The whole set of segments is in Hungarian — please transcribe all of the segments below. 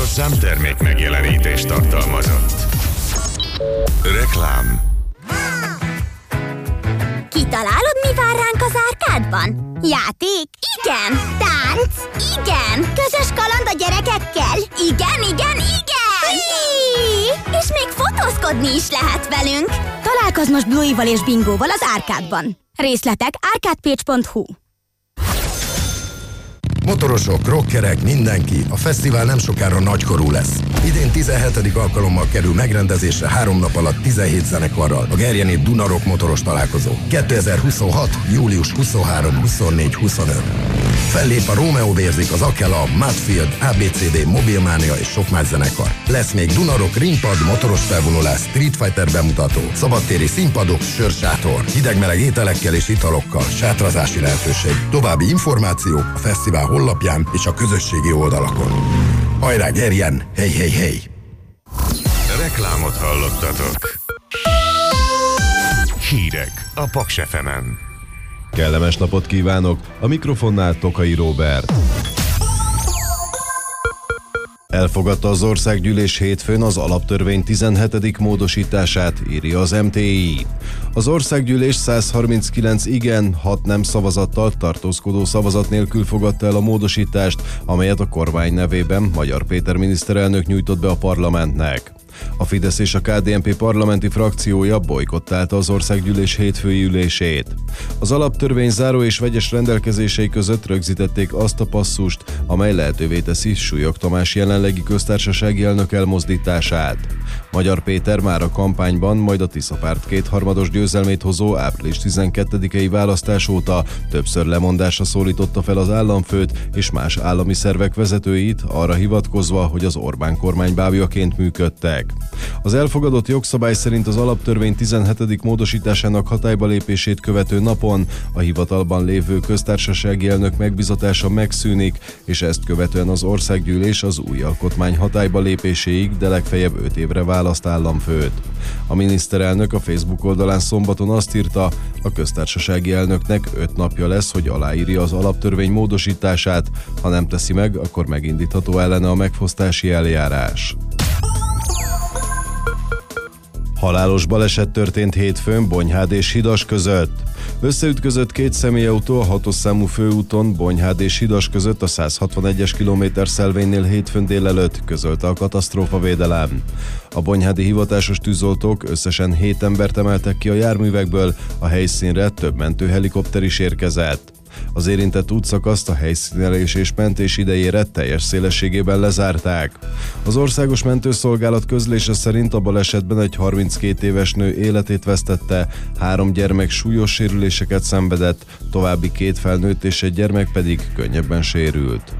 Műsor számtermék megjelenítést tartalmazott. Reklám. Kitalálod, mi vár ránk az árkádban? Játék? Igen! Tánc? Igen! Közös kaland a gyerekekkel? Igen! És még fotózkodni is lehet velünk! Találkozz most Bluey-val és Bingóval az árkádban. Részletek arcadepage.hu. Motorosok, rockerek, mindenki, a fesztivál nem sokára nagykorú lesz. Idén 17. alkalommal kerül megrendezésre 3 nap alatt 17 zenekarral a Gerjeni Dunarock motoros találkozó. 2026. július 23, 24, 25. Fellép a Romeo Vérzik, az Akela, Mudfield, ABCD, Mobilmania és sok más zenekar. Lesz még Dunarock, ringpad, motoros felvonulás, Street Fighter bemutató, szabadtéri színpadok, sörsátor, hideg-meleg ételekkel és italokkal, sátrazási lehetőség. További információk a fesztivál honlapján és a közösségi oldalakon. Hajrá Gerjen! Hey! Reklámot hallottatok. Hírek a Paks FM-en. Kellemes napot kívánok! A mikrofonnál Tokai Róbert. Elfogadta az országgyűlés hétfőn az alaptörvény 17. módosítását, írja az MTI. Az országgyűlés 139 igen, 6 nem szavazattal, tartózkodó szavazat nélkül fogadta el a módosítást, amelyet a kormány nevében Magyar Péter miniszterelnök nyújtott be a parlamentnek. A Fidesz és a KDNP parlamenti frakciója bojkottálta az országgyűlés hétfői ülését. Az alaptörvény záró és vegyes rendelkezései között rögzítették azt a passzust, amely lehetővé teszi Súlyog Tamás jelenlegi köztársasági elnök elmozdítását. Magyar Péter már a kampányban, majd a Tisza párt kétharmados győzelmét hozó április 12-i választás óta többször lemondásra szólította fel az államfőt és más állami szervek vezetőit, arra hivatkozva, hogy az Orbán kormány bábjaként működtek. Az elfogadott jogszabály szerint az alaptörvény 17. módosításának hatályba lépését követő napon a hivatalban lévő köztársasági elnök megbizatása megszűnik, és ezt követően az országgyűlés az új alkotmány hatályba lépéséig, de legfeljebb 5 évre választ államfőt. A miniszterelnök a Facebook oldalán szombaton azt írta, a köztársasági elnöknek 5 napja lesz, hogy aláírja az alaptörvény módosítását, ha nem teszi meg, akkor megindítható ellene a megfosztási eljárás. Halálos baleset történt hétfőn Bonyhád és Hidas között. Összeütközött 2 személyautó a 6-os számú főúton Bonyhád és Hidas között a 161-es kilométerszelvénynél hétfőn délelőtt, közölte a katasztrófavédelem. A bonyhádi hivatásos tűzoltók összesen 7 embert emeltek ki a járművekből, a helyszínre több mentőhelikopter is érkezett. Az érintett útszakaszt a helyszínelés és mentés idejére teljes szélességében lezárták. Az Országos Mentőszolgálat közlése szerint a balesetben egy 32 éves nő életét vesztette, 3 gyermek súlyos sérüléseket szenvedett, további 2 felnőtt és egy gyermek pedig könnyebben sérült.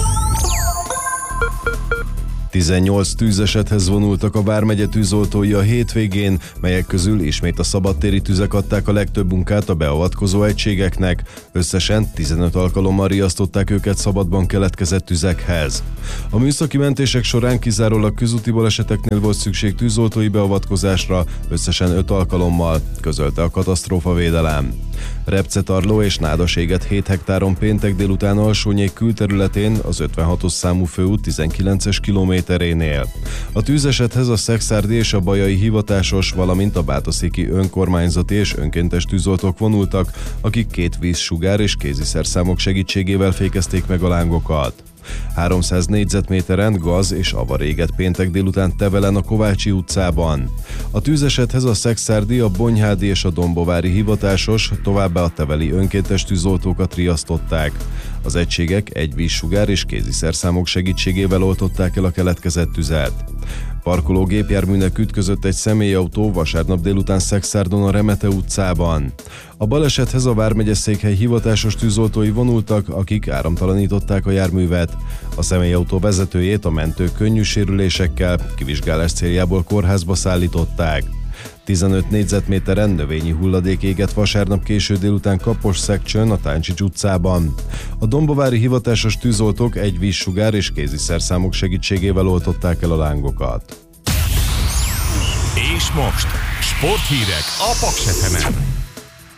18 tűzesethez vonultak a vármegye tűzoltói a hétvégén, melyek közül ismét a szabadtéri tüzek adták a legtöbb munkát a beavatkozó egységeknek. Összesen 15 alkalommal riasztották őket szabadban keletkezett tüzekhez. A műszaki mentések során kizárólag közúti baleseteknél volt szükség tűzoltói beavatkozásra, összesen 5 alkalommal, közölte a katasztrófavédelem. Repcetarló és Nádas éget 7 hektáron péntek délután Alsónyék külterületén az 56-os számú főút 19-es kilométerénél. A tűzesethez a szekszárdi és a bajai hivatásos, valamint a bátaszéki önkormányzati és önkéntes tűzoltók vonultak, akik 2 vízsugár és kéziszerszámok segítségével fékezték meg a lángokat. 300 négyzetméteren gaz és avar égett péntek délután Tevelen a Kovácsi utcában. A tűzesethez a szekszárdi, a bonyhádi és a dombovári hivatásos, továbbá a teveli önkéntes tűzoltókat riasztották. Az egységek egy vízsugár és kéziszerszámok segítségével oltották el a keletkezett tüzet. Parkoló gépjárműnek ütközött egy személyautó vasárnap délután Szekszárdon a Remete utcában. A balesethez a vármegyeszékhely hivatásos tűzoltói vonultak, akik áramtalanították a járművet. A személyautó vezetőjét a mentők könnyű sérülésekkel kivizsgálás céljából kórházba szállították. 15 négyzetméteren növényi hulladék égett vasárnap késő délután Kaposszegcsön a Táncsics utcában. A dombovári hivatásos tűzoltók egy vízsugár és kéziszerszámok segítségével oltották el a lángokat. És most sporthírek a Paks FM-en.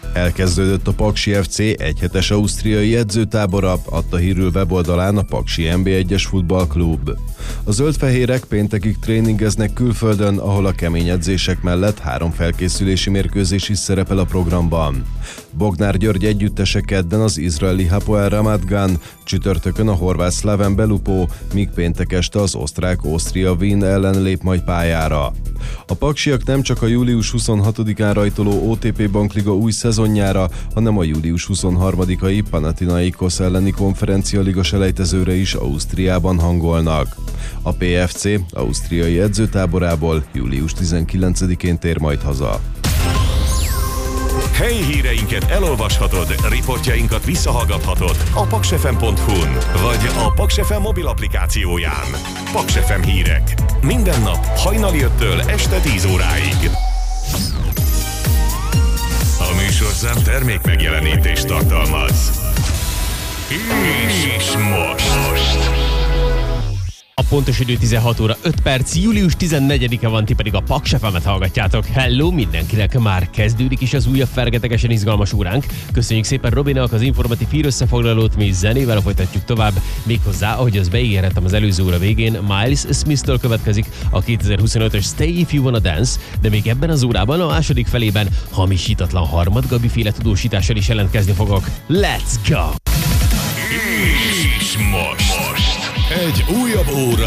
Elkezdődött a Paksi FC egyhetes ausztriai edzőtábora, adta hírül weboldalán a Paksi NB1-es futballklub. A zöldfehérek péntekig tréningeznek külföldön, ahol a kemény edzések mellett 3 felkészülési mérkőzés is szerepel a programban. Bognár György együttese kedden az izraeli Hapoel Ramat Gan, csütörtökön a horvát Slaven Belupo, míg péntek este az osztrák Austria Wien ellen lép majd pályára. A paksiak nem csak a július 26-án rajtoló OTP Bankliga új szezonjára, hanem a július 23-ai Panathinaikos elleni konferencialiga selejtezőre is Ausztriában hangolnak. A PFC ausztriai edzőtáborából július 19-én tér majd haza. Helyi híreinket elolvashatod, riportjainkat visszahallgathatod a paksfm.hu-n vagy a Paks FM mobil applikációján. Paks FM hírek. Minden nap hajnali 5-től este 10 óráig. A műsorszám termék megjelenítést tartalmaz. És most. A pontos idő 16 óra 5 perc, július 14-e van, ti pedig a Paks FM-et hallgatjátok. Hello mindenkinek, már kezdődik is az újabb fergetegesen izgalmas óránk. Köszönjük szépen Robinak az informatív hírösszefoglalót, mi zenével folytatjuk tovább. Méghozzá, ahogy az beígértem az előző óra végén, Miles Smith-től következik a 2025-ös Stay If You Wanna Dance, de még ebben az órában, a második felében hamisítatlan Harmad Gabi féle tudósítással is jelentkezni fogok. Let's go! És most egy újabb óra